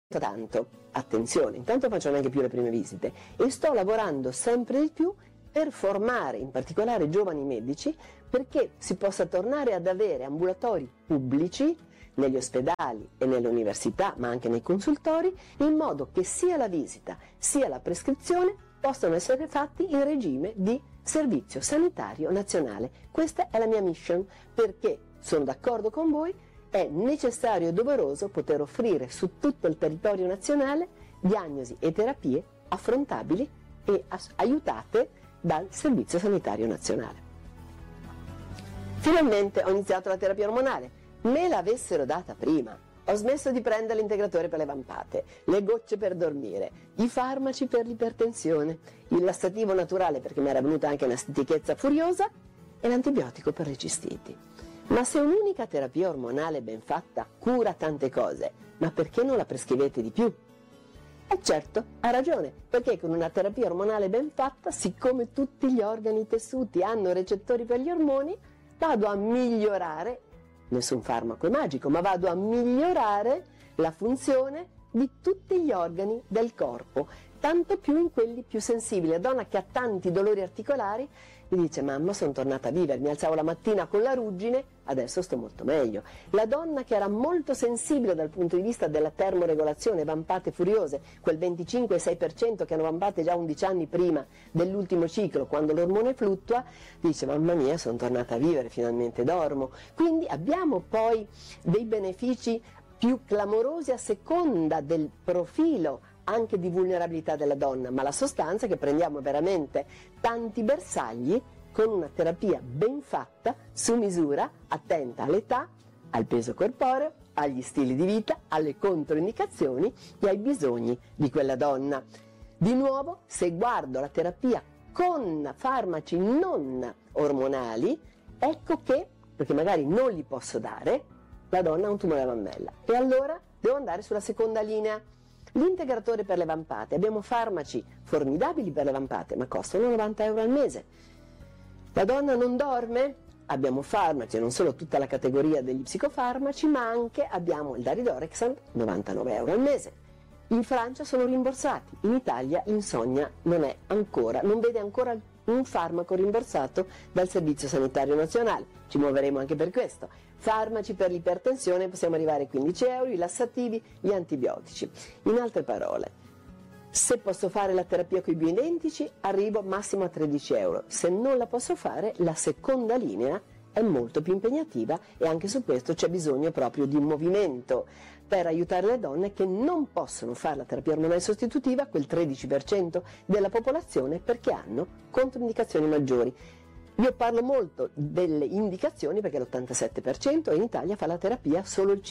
tanto, attenzione, intanto faccio neanche più le prime visite e sto lavorando sempre di più per formare in particolare giovani medici perché si possa tornare ad avere ambulatori pubblici negli ospedali e nelle università, ma anche nei consultori, in modo che sia la visita sia la prescrizione possano essere fatti in regime di servizio sanitario nazionale. Questa è la mia mission, perché sono d'accordo con voi, è necessario e doveroso poter offrire su tutto il territorio nazionale diagnosi e terapie affrontabili e aiutate dal Servizio Sanitario Nazionale. Finalmente ho iniziato la terapia ormonale, me l'avessero data prima. Ho smesso di prendere l'integratore per le vampate, le gocce per dormire, i farmaci per l'ipertensione, il lassativo naturale perché mi era venuta anche una stitichezza furiosa e l'antibiotico per le cistiti. Ma se un'unica terapia ormonale ben fatta cura tante cose, ma perché non la prescrivete di più? E certo, ha ragione, perché con una terapia ormonale ben fatta, siccome tutti gli organi e i tessuti hanno recettori per gli ormoni, vado a migliorare, nessun farmaco è magico, ma vado a migliorare la funzione di tutti gli organi del corpo, tanto più in quelli più sensibili. La donna che ha tanti dolori articolari mi dice: mamma, sono tornata a vivere, mi alzavo la mattina con la ruggine, adesso sto molto meglio. La donna che era molto sensibile dal punto di vista della termoregolazione, vampate furiose, quel 25-6% che hanno vampate già 11 anni prima dell'ultimo ciclo, quando l'ormone fluttua, dice: mamma mia, sono tornata a vivere, finalmente dormo. Quindi abbiamo poi dei benefici più clamorosi a seconda del profilo anche di vulnerabilità della donna, ma la sostanza è che prendiamo veramente tanti bersagli con una terapia ben fatta, su misura, attenta all'età, al peso corporeo, agli stili di vita, alle controindicazioni e ai bisogni di quella donna. Di nuovo, se guardo la terapia con farmaci non ormonali, ecco che, perché magari non li posso dare, la donna ha un tumore alla mammella e allora devo andare sulla seconda linea. L'integratore per le vampate, abbiamo farmaci formidabili per le vampate, ma costano 90 euro al mese. La donna non dorme? Abbiamo farmaci, non solo tutta la categoria degli psicofarmaci, ma anche abbiamo il daridorexant, 99 euro al mese. In Francia sono rimborsati, in Italia l'insonnia non vede ancora un farmaco rimborsato dal Servizio Sanitario Nazionale. Ci muoveremo anche per questo. Farmaci per l'ipertensione, possiamo arrivare ai 15 euro, i lassativi, gli antibiotici. In altre parole, se posso fare la terapia con i bioidentici, arrivo massimo a 13 euro. Se non la posso fare, la seconda linea è molto più impegnativa e anche su questo c'è bisogno proprio di un movimento per aiutare le donne che non possono fare la terapia ormonale sostitutiva, quel 13% della popolazione, perché hanno controindicazioni maggiori. Io parlo molto delle indicazioni perché l'87% in Italia fa la terapia solo il